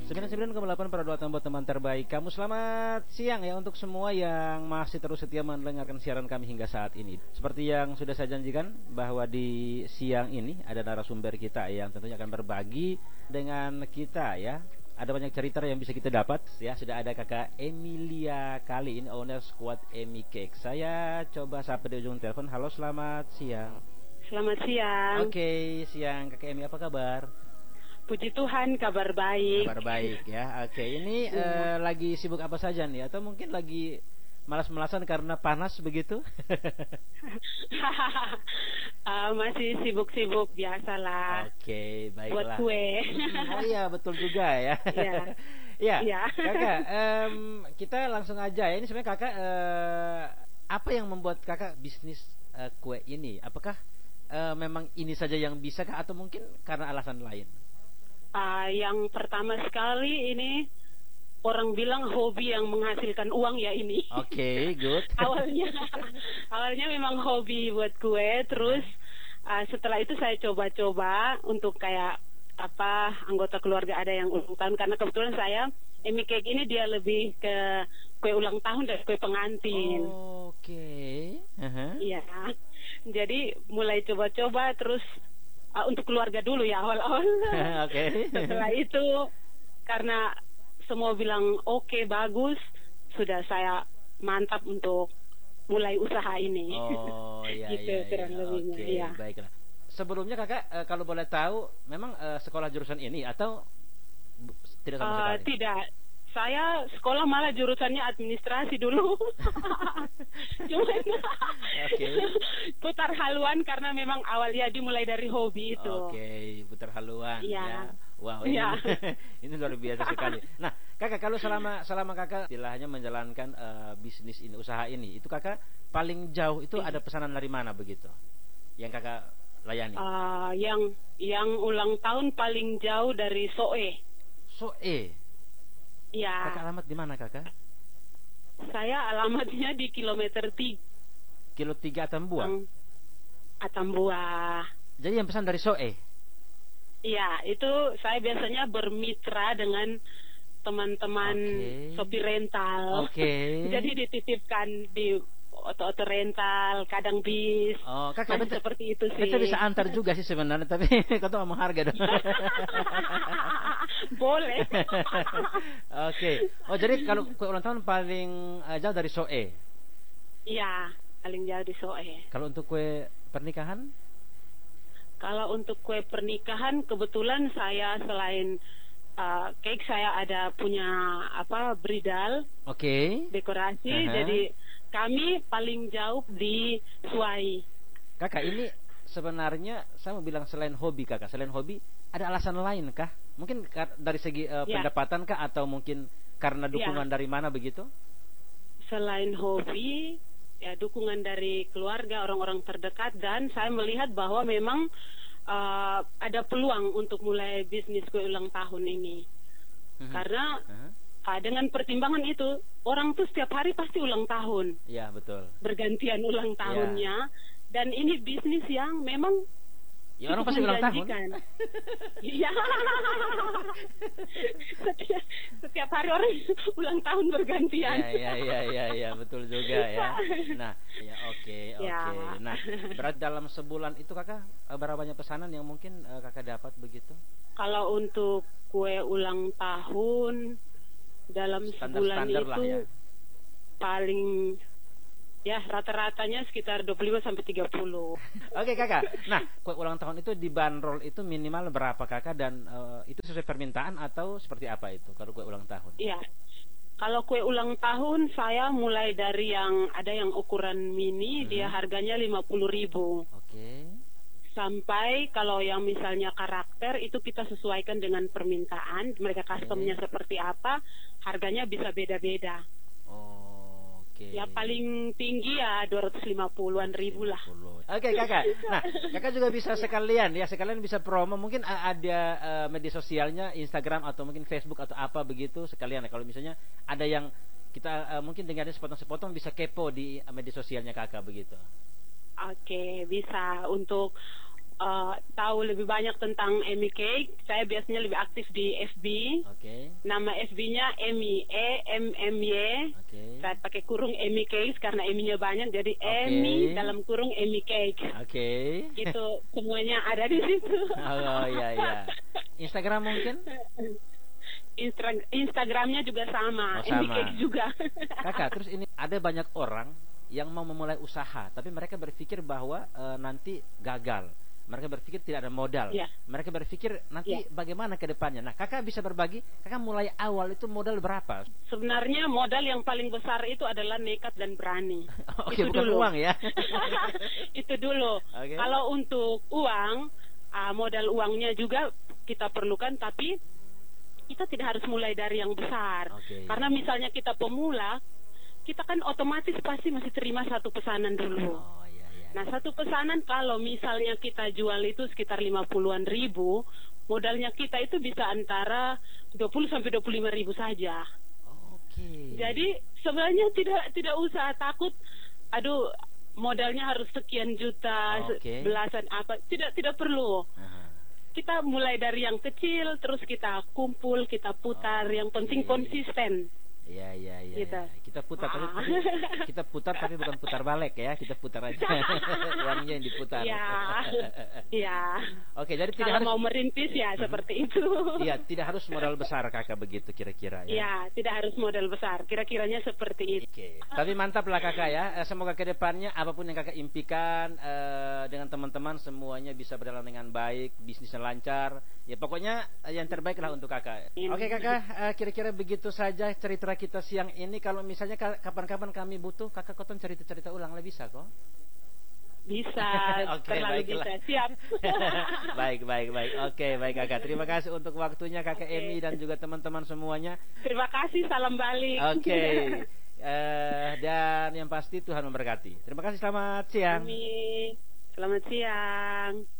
99,8 perbuatan buat teman terbaik kamu. Selamat siang ya untuk semua yang masih terus setia mendengarkan siaran kami hingga saat ini. Seperti yang sudah saya janjikan bahwa di siang ini ada narasumber kita yang tentunya akan berbagi dengan kita ya. Ada banyak cerita yang bisa kita dapat ya. Sudah ada Kakak Emilia Kali, ini owner Squad Emi Cake. Saya coba sapa di ujung telepon. Halo, selamat siang. Selamat siang. Oke, siang Kakak Emi, apa kabar? Puji Tuhan, kabar baik. Kabar baik ya. Oke, ini lagi sibuk apa saja nih? Atau mungkin lagi malas-malasan karena panas begitu? Masih sibuk-sibuk biasalah. Oke, baiklah. Buat kue. Oh iya, betul juga ya. Iya. Ya, Kakak, kita langsung aja ya. Ini sebenarnya Kakak, apa yang membuat Kakak bisnis kue ini? Apakah memang ini saja yang bisa kah? Atau mungkin karena alasan lain? Yang pertama sekali ini orang bilang hobi yang menghasilkan uang ya ini. Oke, good. awalnya memang hobi buat kue, terus setelah itu saya coba-coba untuk kayak anggota keluarga ada yang ulang tahun, karena kebetulan saya Emi Cake ini dia lebih ke kue ulang tahun dan kue pengantin. Oke. Iya. Jadi mulai coba-coba terus. Untuk keluarga dulu ya awal-awal. Oke. Setelah itu karena semua bilang oke, bagus, sudah saya mantap untuk mulai usaha ini. Oh iya. Gitu kurang lebihnya. Oke, ya. baiklah. Sebelumnya Kakak kalau boleh tahu memang sekolah jurusan ini atau tidak sama sekali? Tidak. Saya sekolah malah jurusannya administrasi dulu. Cuman putar haluan karena memang awalnya dimulai dari hobi itu. Oke, putar haluan ya. Wow, ya. Ini luar biasa sekali. Nah, Kakak kalau selama Kakak istilahnya menjalankan bisnis ini, usaha ini, itu Kakak paling jauh itu ada pesanan dari mana begitu? Yang Kakak layani? Yang ulang tahun paling jauh dari Soe. Soe. Ya. Kakak alamat di mana Kakak? Saya alamatnya di kilometer 3. Kilo 3 Atambua. Atambua. Jadi yang pesan dari Soe? Iya, itu saya biasanya bermitra dengan teman-teman sopir rental. Jadi dititipkan di oto-oto rental, kadang bis. Oh, Kakak seperti itu sih. Kita bisa antar juga sih sebenarnya, tapi kau tuh ngomong harga dong. Boleh. Oke. Oh, jadi kalau kue ulang tahun paling jauh dari Soe? Iya, paling jauh di Soe. Kalau untuk kue pernikahan? Kalau untuk kue pernikahan kebetulan saya selain cake saya ada punya bridal. Dekorasi. Jadi kami paling jauh di Suai. Kakak, ini sebenarnya saya mau bilang selain hobi Kakak, selain hobi ada alasan lain kah? Mungkin dari segi pendapatan kah, atau mungkin karena dukungan dari mana begitu? Selain hobi, ya dukungan dari keluarga, orang-orang terdekat, dan saya melihat bahwa memang ada peluang untuk mulai bisnis kue ulang tahun ini. Karena dengan pertimbangan itu, orang tuh setiap hari pasti ulang tahun. Iya, betul. Bergantian ulang tahunnya. Dan ini bisnis yang memang orang pasti ulang tahun. Iya. setiap hari orang ulang tahun bergantian. Iya, betul juga ya. Nah, ya oke. Nah, berarti dalam sebulan itu Kakak berapa banyak pesanan yang mungkin Kakak dapat begitu? Kalau untuk kue ulang tahun dalam sebulan itu paling rata-ratanya sekitar 25 sampai 30. Oke, Kakak. Nah, kue ulang tahun itu dibanderol itu minimal berapa Kakak, dan itu sesuai permintaan atau seperti apa itu kalau kue ulang tahun? Iya. Kalau kue ulang tahun saya mulai dari yang ada yang ukuran mini, dia harganya 50.000. Sampai kalau yang misalnya karakter itu kita sesuaikan dengan permintaan, mereka customnya seperti apa, harganya bisa beda-beda. Ya paling tinggi ya 250-an ribu lah. Oke, Kakak. Nah, Kakak juga bisa sekalian bisa promo. Mungkin ada media sosialnya, Instagram atau mungkin Facebook atau apa begitu sekalian. Kalau misalnya ada yang kita mungkin dengarnya sepotong-sepotong, bisa kepo di media sosialnya Kakak begitu. Oke, bisa. Untuk tahu lebih banyak tentang Emi Cake, saya biasanya lebih aktif di FB. Oke. Nama FB-nya Emi, EMMY. Oke. Saya pakai kurung Emi Cake karena Emi-nya banyak, jadi Oke. Emi dalam kurung Emi Cake. Oke. Itu semuanya ada di situ. Oh iya iya. Instagram mungkin? Instagramnya juga sama, Oh, Emi sama. Cake juga. Kakak, terus ini ada banyak orang yang mau memulai usaha, tapi mereka berpikir bahwa nanti gagal. Mereka berpikir tidak ada modal. Ya. Mereka berpikir nanti bagaimana ke depannya. Nah, kakak bisa berbagi, kakak mulai awal itu modal berapa? Sebenarnya modal yang paling besar itu adalah nekat dan berani. Oke, Itu bukan dulu. uang ya. Itu dulu. Oke. Kalau untuk uang, modal uangnya juga kita perlukan, tapi kita tidak harus mulai dari yang besar. Oke. Karena misalnya kita pemula, kita kan otomatis pasti masih terima satu pesanan dulu. Oh iya iya. Nah, satu pesanan kalau misalnya kita jual itu sekitar 50-an ribu, modalnya kita itu bisa antara 20 sampai 25 ribu saja. Oke. Jadi sebenarnya tidak usah takut, aduh modalnya harus sekian juta, Oke. belasan apa, tidak perlu. Aha. Kita mulai dari yang kecil, terus kita kumpul, kita putar, yang penting konsisten. Iya iya iya. Gitu. Iya. Kita putar tapi bukan putar balik ya, kita putar aja. Uangnya yang diputar. Iya. Iya. Oke, jadi tidak Kalau harus mau merintis ya seperti itu. Iya, tidak harus modal besar kakak begitu kira-kira ya. Iya, tidak harus modal besar. Kira-kiranya seperti itu. Oke. Tapi mantap lah kakak ya. Semoga ke depannya apapun yang kakak impikan dengan teman-teman semuanya bisa berjalan dengan baik, bisnisnya lancar. Ya pokoknya yang terbaik lah untuk kakak. Oke kakak, kira-kira begitu saja cerita kita siang ini. Kalau misalnya kapan-kapan kami butuh kakak Koton cerita-cerita ulang lah bisa kok? Bisa, Oke, terlalu baiklah. bisa. Siap. Baik. Oke, baik kakak. Terima kasih untuk waktunya kakak Oke. Emi dan juga teman-teman semuanya. Terima kasih, salam balik. Oke. Dan yang pasti Tuhan memberkati. Terima kasih, selamat siang. Amin. Selamat siang.